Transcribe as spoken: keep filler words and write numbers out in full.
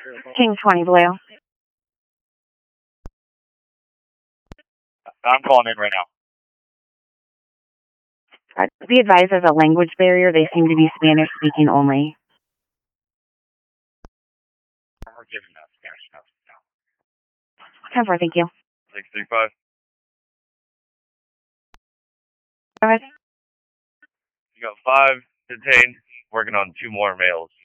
King twenty Blue. I'm calling in right now. Uh, be advised there's a language barrier. They seem to be Spanish speaking only. We're giving that Spanish now. ten four, thank you. six three five. Go ahead. You got five detained, working on two more males.